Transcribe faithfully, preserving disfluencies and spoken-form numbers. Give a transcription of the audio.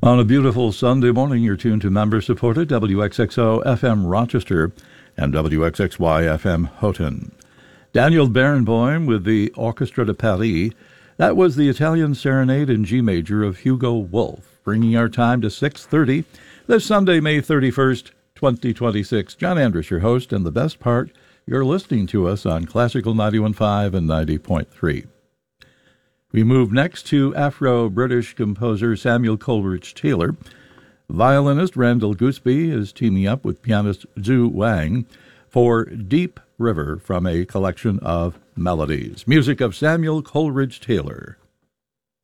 On a beautiful Sunday morning, you're tuned to member-supported W X X O F M Rochester and W X X Y F M Houghton. Daniel Barenboim with the Orchestre de Paris. That was the Italian Serenade in G major of Hugo Wolf, bringing our time to six thirty this Sunday, May thirty-first, twenty twenty-six. John Andrus, your host, and the best part, you're listening to us on Classical ninety-one point five and ninety point three. We move next to Afro-British composer Samuel Coleridge Taylor. Violinist Randall Goodsby is teaming up with pianist Zhu Wang for Deep River from a collection of melodies. Music of Samuel Coleridge Taylor.